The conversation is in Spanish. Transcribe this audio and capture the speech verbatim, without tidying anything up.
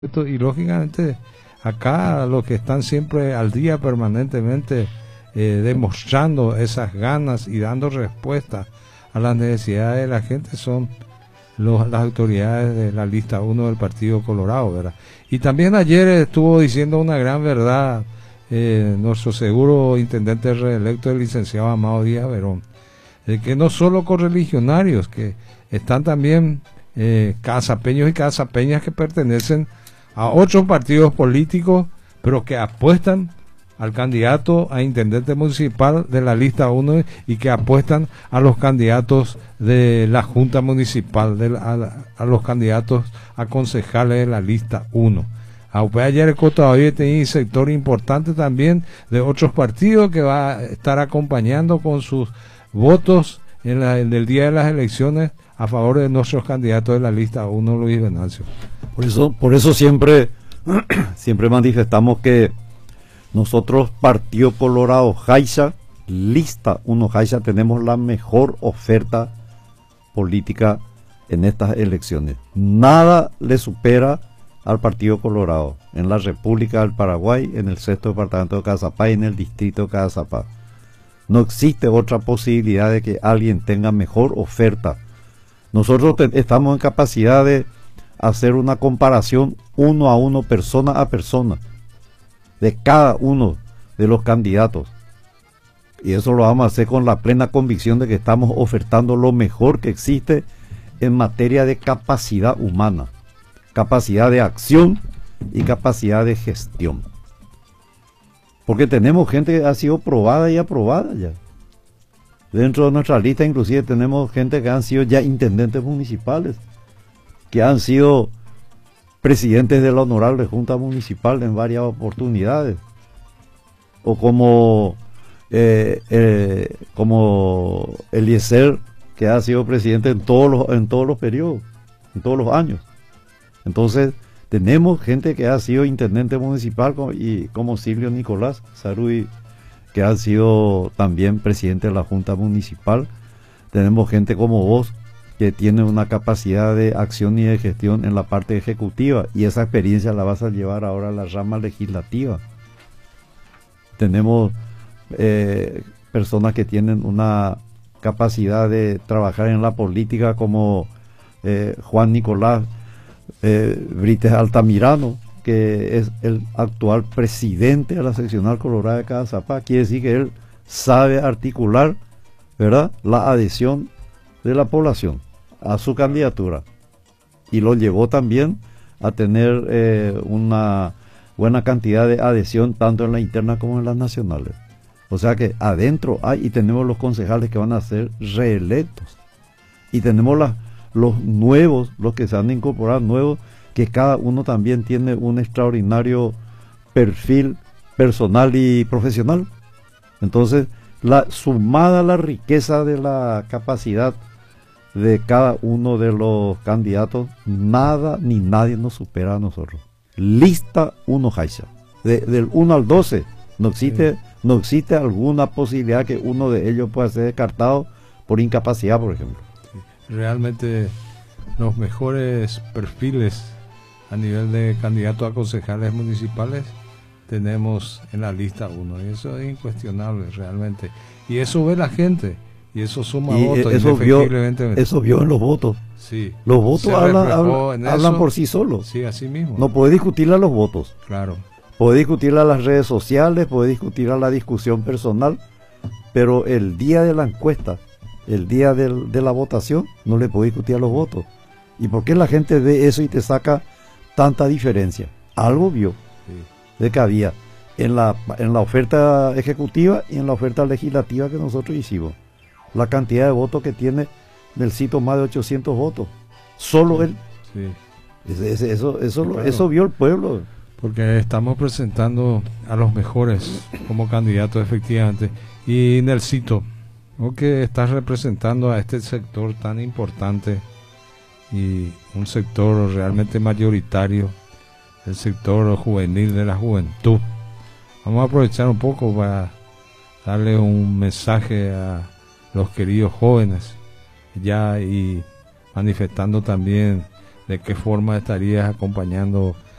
Esto, y lógicamente acá los que están siempre al día permanentemente eh, demostrando esas ganas y dando respuesta a las necesidades de la gente son los, las autoridades de la lista uno del Partido Colorado, ¿verdad? Y también ayer estuvo diciendo una gran verdad eh, nuestro seguro intendente reelecto, el licenciado Amado Díaz Verón, de que no solo correligionarios, que están también eh, casapeños y casapeñas que pertenecen a otros partidos políticos, pero que apuestan al candidato a intendente municipal de la lista uno y que apuestan a los candidatos de la Junta Municipal, de la, a, a los candidatos a concejales de la lista uno. A ayer todavía tenía un sector importante también de otros partidos que va a estar acompañando con sus votos en, la, en el día de las elecciones a favor de nuestros candidatos de la lista uno, Luis Venancio. Por eso, por eso siempre, siempre manifestamos que nosotros, Partido Colorado Jaiza, lista uno Jaiza, tenemos la mejor oferta política en estas elecciones. Nada le supera al Partido Colorado en la República del Paraguay, en el sexto departamento de Cazapá y en el distrito de Cazapá. No existe otra posibilidad de que alguien tenga mejor oferta. Nosotros te, estamos en capacidad de hacer una comparación uno a uno, persona a persona, de cada uno de los candidatos. Y eso lo vamos a hacer con la plena convicción de que estamos ofertando lo mejor que existe en materia de capacidad humana, capacidad de acción y capacidad de gestión. Porque tenemos gente que ha sido probada y aprobada ya. Dentro de nuestra lista inclusive tenemos gente que han sido ya intendentes municipales, que han sido presidentes de la Honorable Junta Municipal en varias oportunidades, o como eh, eh, como Eliezer, que ha sido presidente en todos los en todos los periodos, en todos los años. Entonces tenemos gente que ha sido intendente municipal, y como Silvio Nicolás Sarui, que ha sido también presidente de la Junta Municipal. Tenemos gente como vos, que tiene una capacidad de acción y de gestión en la parte ejecutiva, y esa experiencia la vas a llevar ahora a la rama legislativa. Tenemos eh, personas que tienen una capacidad de trabajar en la política, como eh, Juan Nicolás eh, Brites Altamirano, que es el actual presidente de la seccional colorada de Cazapá. Quiere decir que él sabe articular, ¿verdad?, la adhesión de la población a su candidatura, y lo llevó también a tener eh, una buena cantidad de adhesión tanto en la interna como en las nacionales. O sea que adentro hay, y tenemos los concejales que van a ser reelectos, y tenemos la, los nuevos, los que se han incorporado nuevos, que cada uno también tiene un extraordinario perfil personal y profesional. Entonces, la sumada la riqueza de la capacidad de cada uno de los candidatos, nada ni nadie nos supera a nosotros. Lista uno Jaiza. De, del uno al doce, no existe, sí. no existe alguna posibilidad que uno de ellos pueda ser descartado por incapacidad, por ejemplo. Sí. Realmente los mejores perfiles a nivel de candidato a concejales municipales tenemos en la lista uno, y eso es incuestionable realmente, y eso ve la gente, y eso suma y votos. Eso vio, eso vio en los votos. Sí, los votos hablan, hablan, hablan por sí solos. Sí, así mismo. No puede discutirle a los votos. Claro. Puede discutirle a las redes sociales, puede discutir a la discusión personal, pero el día de la encuesta, el día del, de la votación, no le puede discutir a los votos. ¿Y por qué la gente ve eso y te saca tanta diferencia? Algo vio, sí, de que había en la, en la oferta ejecutiva y en la oferta legislativa que nosotros hicimos. La cantidad de votos que tiene Nelsito, más de ochocientos votos, solo sí, él. Sí. Ese, ese, eso, eso, claro, eso vio el pueblo. Porque estamos presentando a los mejores como candidatos, efectivamente. Y Nelsito, ¿no?, que estás representando a este sector tan importante, y un sector realmente mayoritario, el sector juvenil, de la juventud. Vamos a aprovechar un poco para darle un mensaje a los queridos jóvenes ya, y manifestando también de qué forma estarías acompañando